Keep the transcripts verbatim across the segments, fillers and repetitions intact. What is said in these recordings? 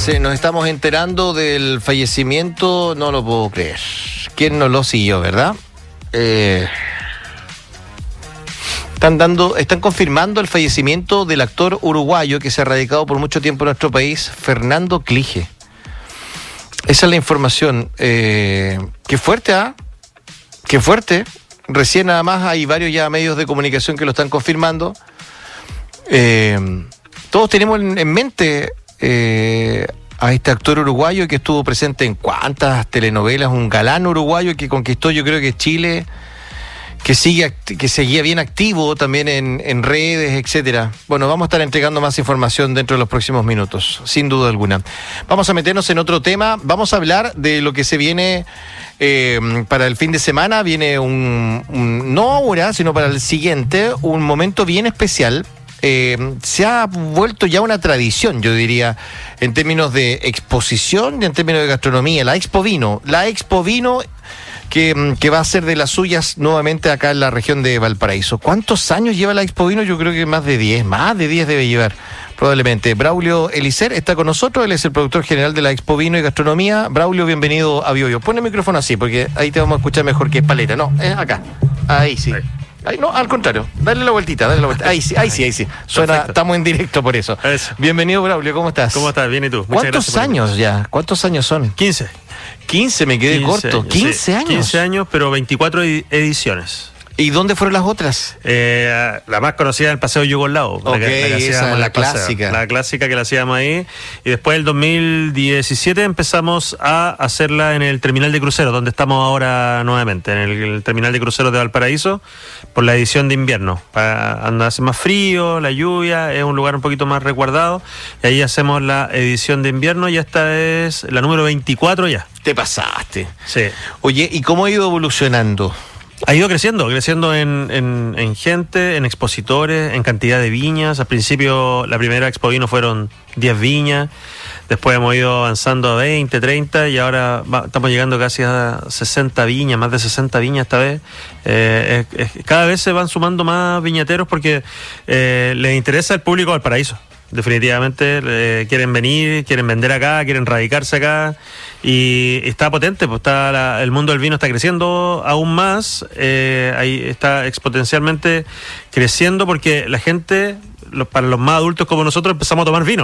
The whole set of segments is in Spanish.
se nos estamos enterando del fallecimiento, no lo puedo creer. ¿Quién no lo siguió, verdad? Eh, están dando, están confirmando el fallecimiento del actor uruguayo que se ha radicado por mucho tiempo en nuestro país, Fernando Clige. Esa es la información. Eh, qué fuerte, ¿ah? ¿eh? Qué fuerte. Recién nada más hay varios ya medios de comunicación que lo están confirmando. Eh, todos tenemos en, en mente eh, a este actor uruguayo que estuvo presente en cuántas telenovelas, un galán uruguayo que conquistó, yo creo que Chile, que sigue que seguía bien activo también en, en redes, etcétera. Bueno, vamos a estar entregando más información dentro de los próximos minutos, sin duda alguna. Vamos a meternos en otro tema. Vamos a hablar de lo que se viene eh, para el fin de semana. Viene un, un no ahora, sino para el siguiente, un momento bien especial. Eh, se ha vuelto ya una tradición, yo diría, en términos de exposición y en términos de gastronomía. La Expo Vino, la Expo Vino que, que va a ser de las suyas nuevamente acá en la región de Valparaíso. ¿Cuántos años lleva la Expo Vino? Yo creo que más de diez, más de diez debe llevar, probablemente. Braulio Elicer está con nosotros, él es el productor general de la Expo Vino y Gastronomía. Braulio, bienvenido a BioBio. Pon el micrófono así, porque ahí te vamos a escuchar mejor que es paleta. No, es acá, ahí sí. Ahí. Ay, no, al contrario, dale la vueltita, dale la vuelta. Ahí sí, ahí sí, ahí sí. Suena, perfecto. Estamos en directo por eso. eso. Bienvenido, Braulio, ¿cómo estás? ¿Cómo estás? Bien, ¿y tú? Muchas ¿Cuántos años ya? ¿Cuántos años son? quince. quince, me quedé quince corto. Años, quince sí. años. quince años, pero veinticuatro ediciones. ¿Y dónde fueron las otras? Eh, la más conocida es el Paseo Yugoslavo. Ok, la que, la que esa es la paseo, clásica. La clásica que la hacíamos ahí. Y después, el dos mil diecisiete, empezamos a hacerla en el terminal de cruceros, donde estamos ahora nuevamente, en el, el terminal de cruceros de Valparaíso, por la edición de invierno. Para andar, hace más frío, la lluvia, es un lugar un poquito más resguardado. Y ahí hacemos la edición de invierno, y esta es la número veinticuatro ya. Te pasaste. Sí. Oye, ¿y cómo ha ido evolucionando? Ha ido creciendo, creciendo en, en, en gente, en expositores, en cantidad de viñas. Al principio, la primera Expo Vino fueron diez viñas, después hemos ido avanzando a veinte, treinta, y ahora va, estamos llegando casi a sesenta viñas, más de sesenta viñas esta vez. Eh, es, es, cada vez se van sumando más viñateros porque eh, les interesa el público del Valparaíso. Definitivamente eh, quieren venir, quieren vender acá, quieren radicarse acá, y está potente, pues está la, el mundo del vino está creciendo aún más, eh, ahí está exponencialmente creciendo porque la gente, los, para los más adultos como nosotros, empezamos a tomar vino.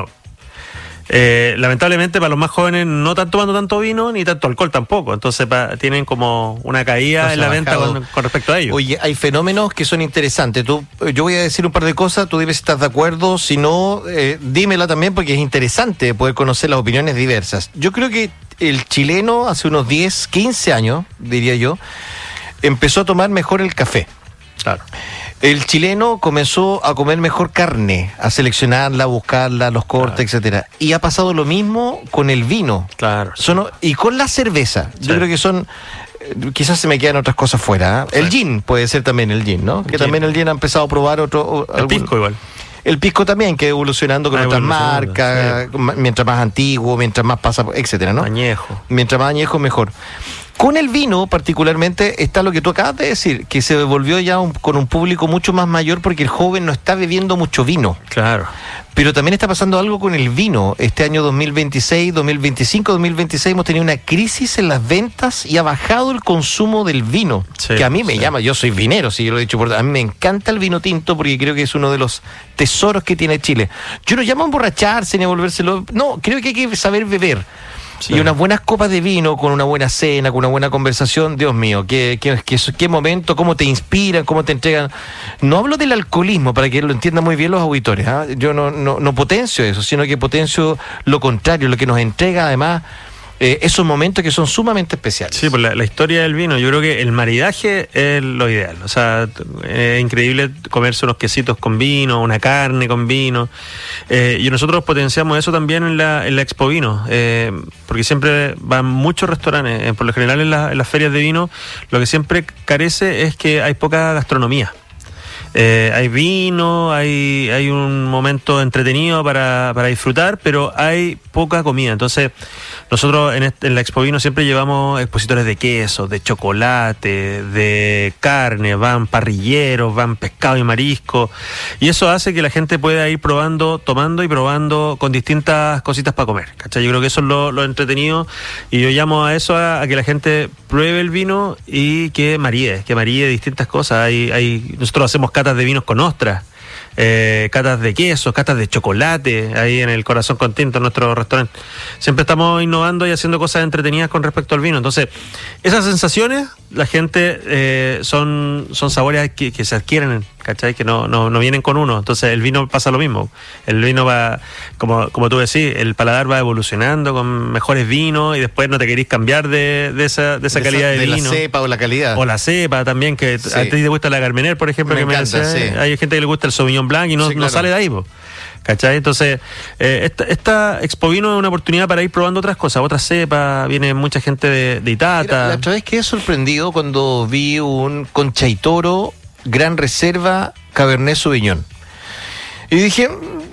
Eh, lamentablemente para los más jóvenes no están tomando tanto vino ni tanto alcohol tampoco, entonces pa, tienen como una caída no en la venta con, con respecto a ello. Oye, hay fenómenos que son interesantes. Tú, yo voy a decir un par de cosas, tú dime si estás de acuerdo, si no, eh, dímela también, porque es interesante poder conocer las opiniones diversas. Yo creo que el chileno hace unos diez, quince años, diría yo, empezó a tomar mejor el café. Claro. El chileno comenzó a comer mejor carne, a seleccionarla, a buscarla, los cortes, claro, etcétera. Y ha pasado lo mismo con el vino. Claro. Son, y con la cerveza. Sí. Yo creo que son... Quizás se me quedan otras cosas fuera. ¿eh? El sí. gin puede ser también el gin, ¿no? Que gin. También el gin ha empezado a probar otro... El algún, pisco igual. El pisco también, que evolucionando con ah, otras marcas, sí. mientras más antiguo, mientras más pasa, etcétera, ¿no? Añejo. Mientras más añejo, mejor. Con el vino, particularmente, está lo que tú acabas de decir, que se volvió ya un, con un público mucho más mayor porque el joven no está bebiendo mucho vino. Claro. Pero también está pasando algo con el vino. Este año dos mil veintiséis, dos mil veinticinco, dos mil veintiséis hemos tenido una crisis en las ventas y ha bajado el consumo del vino. Sí, que a mí me sí. llama, yo soy vinero, si yo lo he dicho por... A mí me encanta el vino tinto porque creo que es uno de los tesoros que tiene Chile. Yo no llamo a emborracharse ni a volvérselo... No, creo que hay que saber beber. Sí. Y unas buenas copas de vino, con una buena cena, con una buena conversación, Dios mío, qué, qué, qué, qué momento, cómo te inspiran, cómo te entregan. No hablo del alcoholismo, para que lo entiendan muy bien los auditores, ¿eh? Yo no, no, no potencio eso, sino que potencio lo contrario, lo que nos entrega además eh, esos momentos que son sumamente especiales. Sí, pues la, la historia del vino, yo creo que el maridaje es lo ideal. O sea, es increíble comerse unos quesitos con vino, una carne con vino. Eh, y nosotros potenciamos eso también en la, en la Expo Vino, eh, porque siempre van muchos restaurantes, eh, por lo general en, la, en las ferias de vino, lo que siempre carece es que hay poca gastronomía. Eh, hay vino, hay, hay un momento entretenido para, para disfrutar, pero hay poca comida. Entonces, nosotros en, este, en la Expo Vino siempre llevamos expositores de queso, de chocolate, de carne, van parrilleros, van pescado y marisco, y eso hace que la gente pueda ir probando, tomando y probando con distintas cositas para comer, ¿cachai? Yo creo que eso es lo, lo entretenido, y yo llamo a eso a, a que la gente pruebe el vino y que maríe, que maríe distintas cosas. Hay, hay, nosotros hacemos catas de vinos con ostras, eh, catas de quesos, catas de chocolate, ahí en el Corazón con Tinto, en nuestro restaurante. Siempre estamos innovando y haciendo cosas entretenidas con respecto al vino. Entonces, esas sensaciones, la gente, eh, son, son sabores que, que se adquieren, ¿cachai? Que no, no, no vienen con uno. Entonces, el vino pasa lo mismo. El vino va, como, como tú decís, el paladar va evolucionando con mejores vinos, y después no te querís cambiar de, de esa, de esa de calidad esa, de, de vino. De la cepa o la calidad. O la cepa también, que sí. A ti te gusta la Carmener, por ejemplo. Me que encanta, me decía, sí. Hay gente que le gusta el Sauvignon Blanc y no, sí, claro. no sale de ahí, po. ¿Cachai? Entonces, eh, esta, esta Expo Vino es una oportunidad para ir probando otras cosas, otras cepas. Viene mucha gente de, de Itata. Mira, la otra vez quedé sorprendido cuando vi un Concha y Toro Gran Reserva Cabernet Sauvignon. Y dije,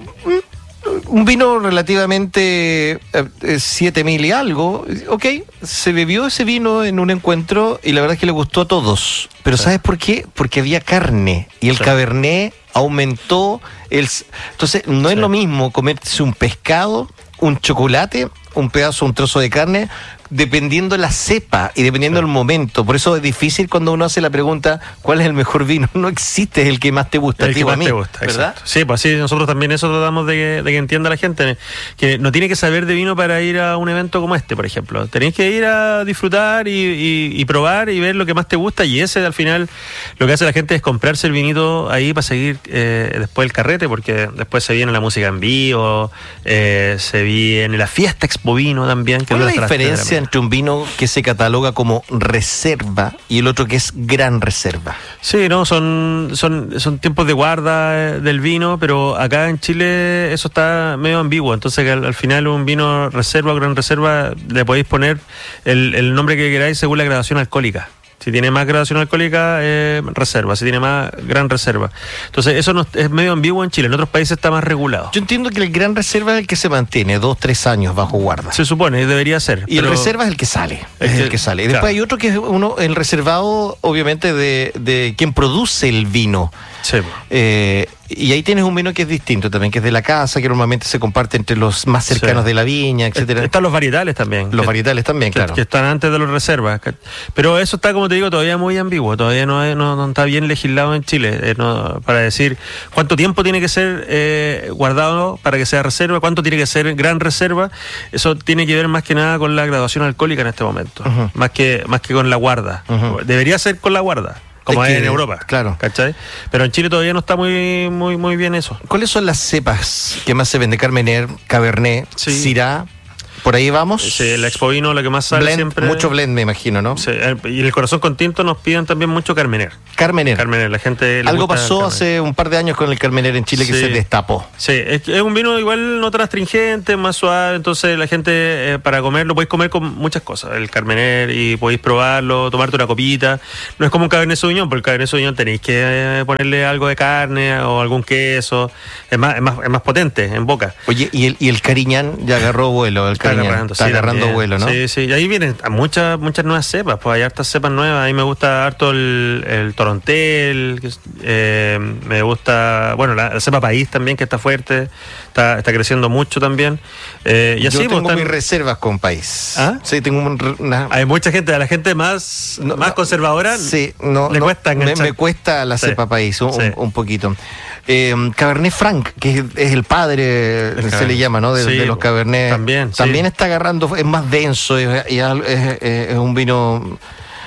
un vino relativamente eh, siete mil y algo. Ok, se bebió ese vino en un encuentro y la verdad es que le gustó a todos. Pero sí. ¿Sabes por qué? Porque había carne y el sí. Cabernet aumentó el... Entonces, no sí. es lo mismo comerse un pescado, un chocolate, un pedazo, un trozo de carne, dependiendo la cepa y dependiendo sí. el momento. Por eso es difícil cuando uno hace la pregunta, ¿cuál es el mejor vino? No existe el que más te gusta. El que más a mí, te gusta, ¿verdad? Exacto. Sí, pues así nosotros también eso tratamos de que, de que entienda la gente, que no tiene que saber de vino para ir a un evento como este, por ejemplo. Tenéis que ir a disfrutar y, y, y probar y ver lo que más te gusta, y ese al final lo que hace la gente es comprarse el vinito ahí para seguir eh, después el carrete, porque después se viene la música en vivo, eh, se viene la fiesta Expo Vino también. Que ¿Cuál es la diferencia entre un vino que se cataloga como reserva y el otro que es gran reserva? Sí, no, son, son, son tiempos de guarda del vino, pero acá en Chile eso está medio ambiguo. Entonces, al, al final, un vino reserva o gran reserva, le podéis poner el, el nombre que queráis según la graduación alcohólica. Si tiene más graduación alcohólica, eh, reserva. Si tiene más, gran reserva. Entonces, eso no, es medio ambiguo en Chile. En otros países está más regulado. Yo entiendo que el gran reserva es el que se mantiene dos, tres años bajo guarda. Se supone, debería ser. Y pero... el reserva es el que sale. Es, es el que sale. Y después claro. hay otro que es uno, el reservado, obviamente, de, de quien produce el vino. Sí. Eh, y ahí tienes un vino que es distinto también, que es de la casa, que normalmente se comparte entre los más cercanos sí. de la viña, etcétera. Están los varietales también. Los que, varietales también, que, claro. Que están antes de los reservas. Pero eso está, como te digo, todavía muy ambiguo. Todavía no, no, no está bien legislado en Chile. Eh, no, para decir cuánto tiempo tiene que ser eh, guardado para que sea reserva, cuánto tiene que ser gran reserva. Eso tiene que ver más que nada con la graduación alcohólica en este momento. Uh-huh. Más que, más que con la guarda. Uh-huh. Debería ser con la guarda. Como es, que, es en Europa, claro. ¿Cachai? Pero en Chile todavía no está muy muy muy bien eso. ¿Cuáles son las cepas que más se venden? Carmener, Cabernet, sí. Syrah. ¿Por ahí vamos? Sí, la Expo Vino, la que más sale blend, siempre. Mucho blend, me imagino, ¿no? Sí, y en el Corazón con Tinto nos piden también mucho Carmener. Carmener. Carmener, la gente le Algo gusta pasó hace un par de años con el Carmener en Chile, sí. que se destapó. Sí, es, es un vino igual no tan astringente, más suave, entonces la gente eh, para comerlo podéis comer con muchas cosas. El Carmener, y podéis probarlo, tomarte una copita. No es como un Cabernet Sauvignon, porque el Cabernet Sauvignon tenéis que eh, ponerle algo de carne o algún queso. Es más, es más, es más potente en boca. Oye, y el, y el Cariñán ya agarró vuelo, el Cariñán. Está agarrando, está sí, agarrando vuelo, ¿no? Sí, sí, y ahí vienen muchas muchas nuevas cepas, pues hay hartas cepas nuevas. A mí me gusta harto el, el Torontel, eh, me gusta, bueno, la, la cepa País también, que está fuerte, está, está creciendo mucho también. Eh, y así, Yo tengo pues, mis reservas con País. ¿Ah? Sí, tengo un, una... Hay mucha gente, a la gente más, no, más no, conservadora, sí, no, le no, cuesta me, me cuesta la sí. cepa País, un, sí. un, un poquito. Eh, Cabernet Franc, que es, es el padre, el se Cabernet. le llama, ¿no? De, sí, de los Cabernet. También, también sí. está agarrando, es más denso, es, es, es, es un vino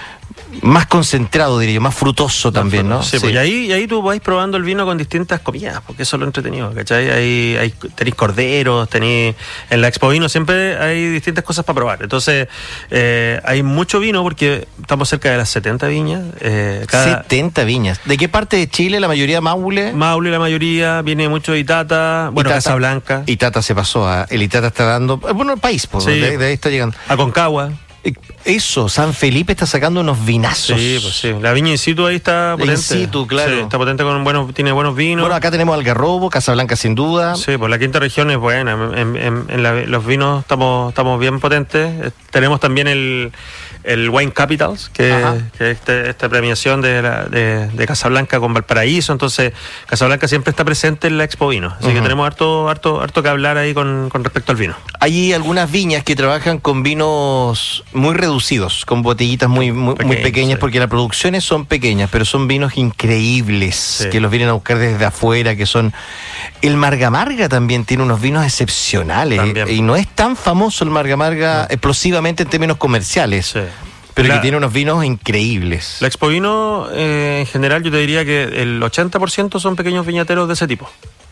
más concentrado, diría yo, más frutoso también, ¿no? Sí, sí. Pues, y ahí, y ahí tú vais probando el vino con distintas comidas, porque eso es lo entretenido, ¿cachai? Hay, hay, tenéis corderos, tenéis... En la Expo Vino siempre hay distintas cosas para probar. Entonces, eh, hay mucho vino porque estamos cerca de las setenta viñas. Eh, cada... setenta viñas. ¿De qué parte de Chile? La mayoría Maule. Maule, la mayoría. Viene mucho de Itata, bueno, Itata, Casablanca. Itata se pasó a... El Itata está dando... Bueno, el país, pues, sí. de, de ahí está llegando. Aconcagua. Eso, San Felipe está sacando unos vinazos. Sí, pues sí. La viña in situ ahí está potente. In situ, claro. Sí, está potente, con buenos, tiene buenos vinos. Bueno, acá tenemos Algarrobo, Casablanca sin duda. Sí, pues la quinta región es buena. En, en, en la, los vinos estamos, estamos bien potentes. Tenemos también el, el Wine Capitals, que, que es este, esta premiación de, la, de, de Casablanca con Valparaíso. Entonces, Casablanca siempre está presente en la Expo Vino. Así uh-huh. que tenemos harto, harto, harto que hablar ahí con, con respecto al vino. Hay algunas viñas que trabajan con vinos muy reducidos, con botellitas muy, muy, Pequeño, muy pequeñas, sí. porque las producciones son pequeñas, pero son vinos increíbles, sí. que los vienen a buscar desde afuera, que son... El Marga Marga también tiene unos vinos excepcionales, también. Y no es tan famoso el Marga Marga no. explosivamente en términos comerciales. Sí. Pero la, que tiene unos vinos increíbles. La Expo Vino, eh, en general, yo te diría que el ochenta por ciento son pequeños viñateros de ese tipo.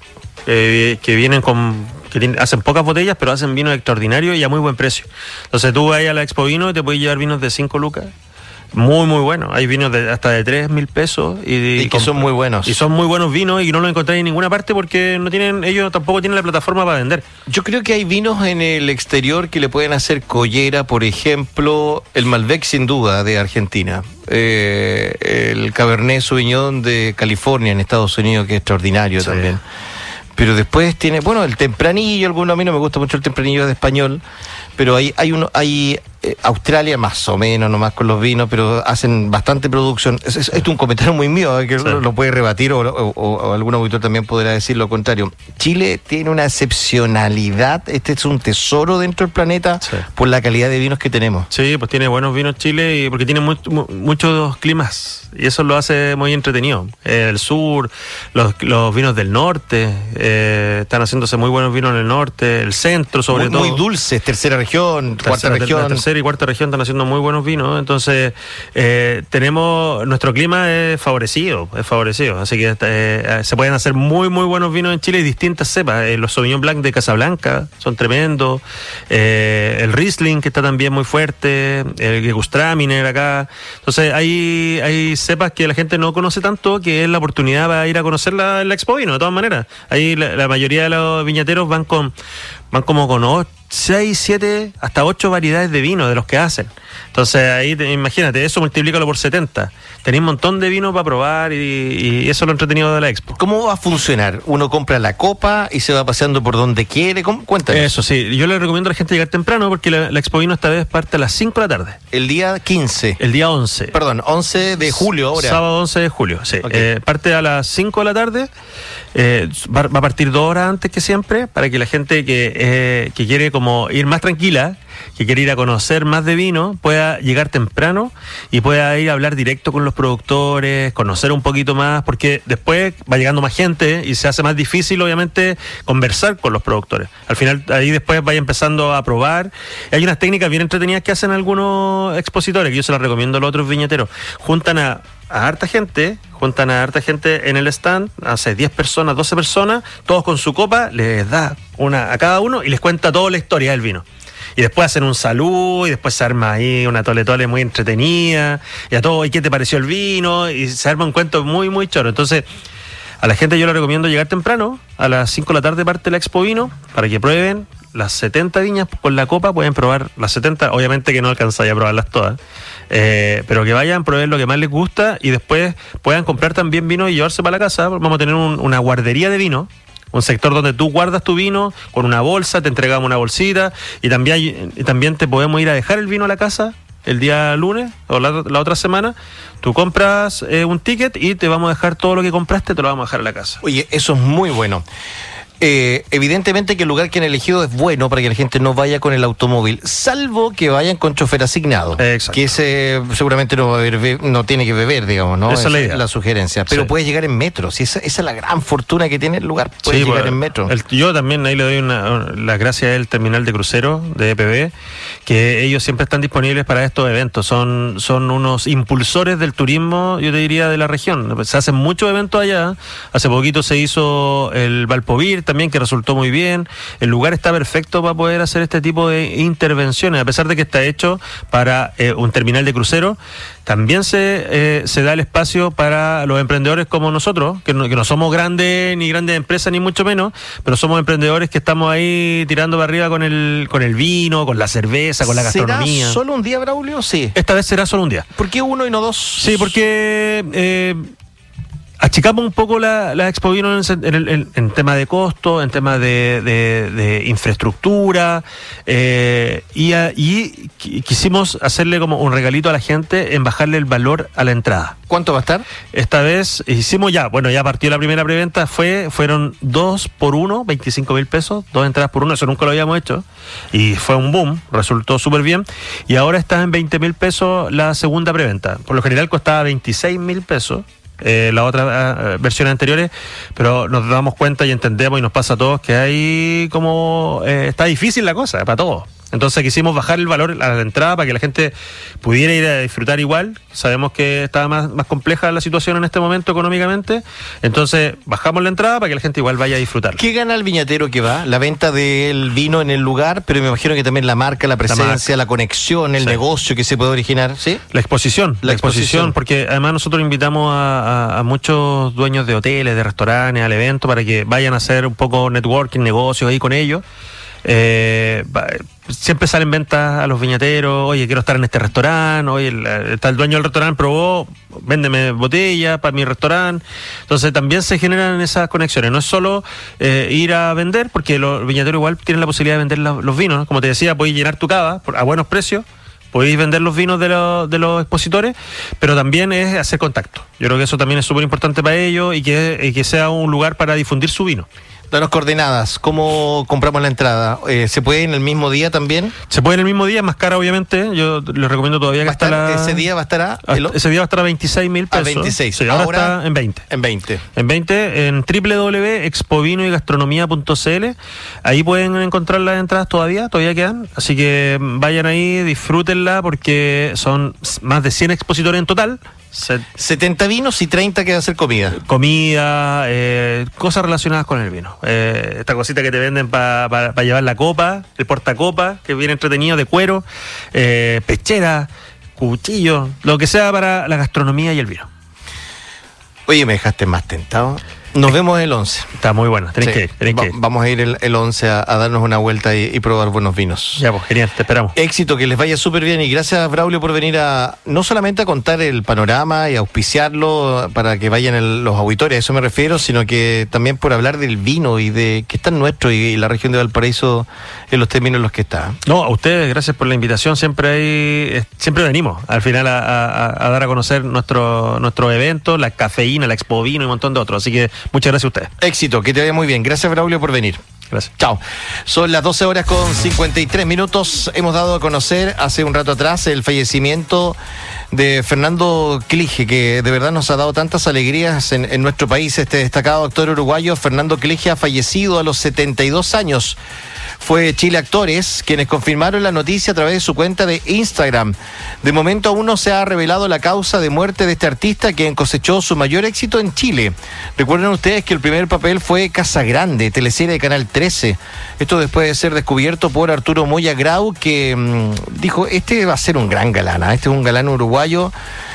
Eh, que vienen con... que tienen, hacen pocas botellas, pero hacen vinos extraordinarios y a muy buen precio. Entonces tú vas a la Expo Vino y te puedes llevar vinos de cinco lucas. Muy, muy buenos. Hay vinos de hasta de tres mil pesos. Y, y que con, son muy buenos. Y son muy buenos vinos y no los encontráis en ninguna parte porque no tienen ellos tampoco tienen la plataforma para vender. Yo creo que hay vinos en el exterior que le pueden hacer collera, por ejemplo, el Malbec sin duda de Argentina. Eh, el Cabernet Sauvignon de California en Estados Unidos, que es extraordinario sí. también. Pero después tiene, bueno, el tempranillo, alguno a mí no me gusta mucho el tempranillo de español, pero hay, hay uno, hay eh, Australia más o menos nomás con los vinos, pero hacen bastante producción. Es, es, es un comentario muy mío, eh, que sí. lo, lo puede rebatir o, o, o, o algún auditor también podrá decir lo contrario. Chile tiene una excepcionalidad, este es un tesoro dentro del planeta sí. por la calidad de vinos que tenemos. Sí, pues tiene buenos vinos Chile y porque tiene mu- mu- muchos climas y eso lo hace muy entretenido. Eh, el sur, los, los vinos del norte, eh, están haciéndose muy buenos vinos en el norte, el centro sobre muy, todo. Muy dulces, tercera región, tercera, cuarta región. La tercera y cuarta región están haciendo muy buenos vinos, entonces eh, tenemos, nuestro clima es favorecido, es favorecido, así que eh, se pueden hacer muy muy buenos vinos en Chile y distintas cepas. Eh, los Sauvignon Blanc de Casablanca son tremendos, eh, el Riesling que está también muy fuerte, el Gewürztraminer acá, entonces hay, hay cepas que la gente no conoce tanto, que es la oportunidad para ir a conocerla en la Expo Vino, de todas maneras. Ahí la, la mayoría de los viñateros van con van como con ocho, seis, siete, hasta ocho variedades de vino de los que hacen. Entonces ahí te, imagínate, eso multiplícalo por setenta. Tenéis un montón de vino para probar y, y eso es lo entretenido de la Expo. ¿Cómo va a funcionar? ¿Uno compra la copa y se va paseando por donde quiere? ¿Cómo? Cuéntame. Eso sí, yo le recomiendo a la gente llegar temprano porque la, la Expo Vino esta vez parte a las cinco de la tarde. El día quince. El día once. Perdón, once de julio ahora. Sábado once de julio, sí. Okay. Eh, parte a las cinco de la tarde. Eh, va, va a partir dos horas antes que siempre para que la gente que, eh, que quiere como ir más tranquila, que quiere ir a conocer más de vino, pueda llegar temprano y pueda ir a hablar directo con los productores, conocer un poquito más, porque después va llegando más gente y se hace más difícil, obviamente, conversar con los productores. Al final, ahí después vaya empezando a probar. Hay unas técnicas bien entretenidas que hacen algunos expositores, que yo se las recomiendo a los otros viñeteros. Juntan a a harta gente, juntan a harta gente en el stand, hace diez personas, doce personas, todos con su copa, les da una a cada uno y les cuenta toda la historia del vino. Y después hacen un saludo y después se arma ahí una tole tole muy entretenida y a todos, ¿y qué te pareció el vino? Y se arma un cuento muy, muy choro. Entonces, a la gente yo le recomiendo llegar temprano, a las cinco de la tarde parte la Expo Vino, para que prueben las setenta viñas con la copa, pueden probar las setenta, obviamente que no alcanzáis a probarlas todas, eh, pero que vayan, prueben lo que más les gusta y después puedan comprar también vino y llevarse para la casa. Vamos a tener un, una guardería de vino, un sector donde tú guardas tu vino con una bolsa, te entregamos una bolsita y también, y también te podemos ir a dejar el vino a la casa el día lunes o la, la otra semana. Tú compras eh, un ticket y te vamos a dejar todo lo que compraste, te lo vamos a dejar a la casa. Oye, eso es muy bueno. Eh, evidentemente que el lugar que han elegido es bueno para que la gente no vaya con el automóvil, salvo que vayan con chofer asignado. Exacto. Que ese seguramente no va a beber, no tiene que beber, digamos, ¿no? Esa es la idea. La sugerencia. Pero sí, puede llegar en metro. Si esa, esa es la gran fortuna que tiene el lugar. Puede sí, llegar pues, en metro. El, yo también ahí le doy una, las gracias al terminal de crucero de E P B, que ellos siempre están disponibles para estos eventos. Son, son unos impulsores del turismo, yo te diría, de la región. Se hacen muchos eventos allá. Hace poquito se hizo el Valpovir, también que resultó muy bien. El lugar está perfecto para poder hacer este tipo de intervenciones, a pesar de que está hecho para eh, un terminal de crucero. También se, eh, se da el espacio para los emprendedores como nosotros, que no, que no somos grandes, ni grandes empresas, ni mucho menos, pero somos emprendedores que estamos ahí tirando para arriba con el, con el vino, con la cerveza, con la gastronomía. ¿Será solo un día, Braulio? Sí. Esta vez será solo un día. ¿Por qué uno y no dos? Sí, porque eh, achicamos un poco la, la Expo Vino en, en, el, en, en tema de costo, en tema de, de, de infraestructura, eh, y, a, y quisimos hacerle como un regalito a la gente en bajarle el valor a la entrada. ¿Cuánto va a estar? Esta vez hicimos ya, bueno, ya partió la primera preventa, fue, fueron dos por uno, veinticinco mil pesos, dos entradas por uno, eso nunca lo habíamos hecho, y fue un boom, resultó súper bien, y ahora está en veinte mil pesos la segunda preventa. Por lo general costaba veintiséis mil pesos. Eh, las otras eh, versiones anteriores, pero nos damos cuenta y entendemos y nos pasa a todos que hay como eh, está difícil la cosa para todos. Entonces quisimos bajar el valor a la entrada para que la gente pudiera ir a disfrutar igual. Sabemos que estaba más, más compleja la situación en este momento económicamente, entonces bajamos la entrada para que la gente igual vaya a disfrutar. ¿Qué gana el viñatero que va? La venta del vino en el lugar, pero me imagino que también la marca, la presencia, la, marca. la conexión, el sí. negocio que se puede originar, ¿sí? La exposición, la, la exposición, exposición, porque además nosotros invitamos a, a, a muchos dueños de hoteles, de restaurantes, al evento para que vayan a hacer un poco networking, negocios ahí con ellos. Eh, siempre salen ventas a los viñateros, oye, quiero estar en este restaurante, oye, el, está el dueño del restaurante, probó, véndeme botella para mi restaurante. Entonces también se generan esas conexiones, no es solo eh, ir a vender, porque los viñateros igual tienen la posibilidad de vender la, los vinos, ¿no? Como te decía, podéis llenar tu cava a buenos precios, podéis vender los vinos de, lo, de los expositores, pero también es hacer contacto. Yo creo que eso también es súper importante para ellos y que, y que sea un lugar para difundir su vino. Danos coordenadas, ¿cómo compramos la entrada? Eh, ¿Se puede en el mismo día también? Se puede en el mismo día, más cara obviamente, yo les recomiendo todavía que hasta la... ¿Ese día va a estar a...? El... Ese día va a estar a veintiséis mil pesos. A veintiséis. Sí, ahora, ahora está en veinte. En veinte. En veinte, en doble u doble u doble u punto expovino y gastronomía punto c l. Ahí pueden encontrar las entradas todavía, todavía quedan. Así que vayan ahí, disfrútenla, porque son más de cien expositores en total. setenta vinos y treinta que va a ser comida. Comida, eh, cosas relacionadas con el vino. Eh, esta cosita que te venden para pa, pa llevar la copa, el portacopa, que viene entretenido, de cuero, eh, pechera, cuchillo, lo que sea para la gastronomía y el vino. Oye, me dejaste más tentado. Nos vemos el once. Está muy bueno, tenés sí. que ir. Tenés Va, que ir. Vamos a ir el, el once a, a darnos una vuelta y, y probar buenos vinos. Ya, pues, genial, te esperamos. Éxito, que les vaya súper bien y gracias, Braulio, por venir a no solamente a contar el panorama y auspiciarlo para que vayan el, los auditores, a eso me refiero, sino que también por hablar del vino y de que está nuestro y, y la región de Valparaíso en los términos en los que está. No, a ustedes, gracias por la invitación, siempre hay, siempre venimos al final a, a, a dar a conocer nuestro, nuestro evento, la cafeína, la Expo Vino y un montón de otros, así que muchas gracias a ustedes. Éxito, que te vaya muy bien. Gracias, Braulio, por venir. Gracias. Chao. Son las doce horas con cincuenta y tres minutos. Hemos dado a conocer hace un rato atrás el fallecimiento de Fernando Clige, que de verdad nos ha dado tantas alegrías en, en nuestro país. Este destacado actor uruguayo, Fernando Clige, ha fallecido a los setenta y dos años. Fue Chile Actores quienes confirmaron la noticia a través de su cuenta de Instagram. De momento aún no se ha revelado la causa de muerte de este artista, quien cosechó su mayor éxito en Chile. Recuerden ustedes que el primer papel fue Casa Grande, teleserie de Canal trece. Esto después de ser descubierto por Arturo Moya Grau, que mmm, dijo, este va a ser un gran galán, ¿eh? Este es un galán uruguayo.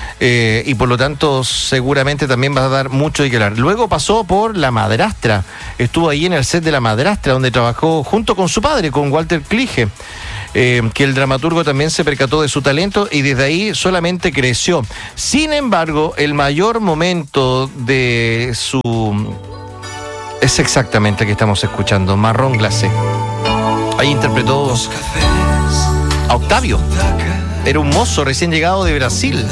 Eh, y por lo tanto seguramente también va a dar mucho de qué hablar. Luego pasó por La Madrastra, estuvo ahí en el set de La Madrastra, donde trabajó junto con su padre, con Walter Clige, eh, que el dramaturgo también se percató de su talento y desde ahí solamente creció. Sin embargo, el mayor momento de su... es exactamente el que estamos escuchando, Marrón Glacé. Ahí interpretó a Octavio. Era un mozo recién llegado de Brasil,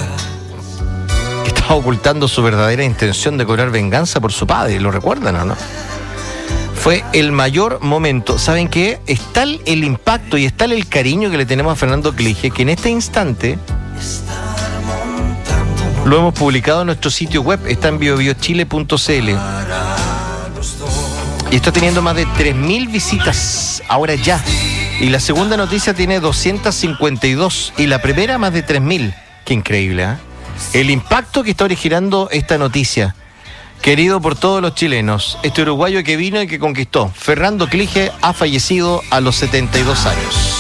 estaba ocultando su verdadera intención de cobrar venganza por su padre. ¿Lo recuerdan o no? Fue el mayor momento. ¿Saben qué? Es tal el impacto y es tal el cariño que le tenemos a Fernando Clige que en este instante lo hemos publicado en nuestro sitio web. Está en bio bio chile punto c l y está teniendo más de tres mil visitas ahora ya. Y la segunda noticia tiene doscientas cincuenta y dos y la primera más de tres mil. Qué increíble, ¿eh? El impacto que está originando esta noticia. Querido por todos los chilenos, este uruguayo que vino y que conquistó, Fernando Clige, ha fallecido a los setenta y dos años.